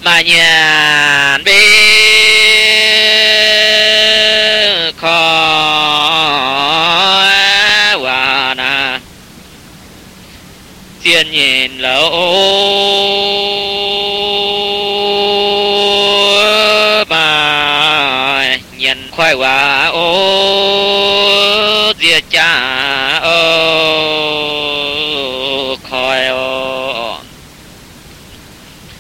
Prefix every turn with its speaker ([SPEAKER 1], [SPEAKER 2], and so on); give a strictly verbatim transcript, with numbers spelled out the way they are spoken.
[SPEAKER 1] mà nhàn bê khó hòa na xiên nhìn lâu mà nhận khoai hòa ô diệt cha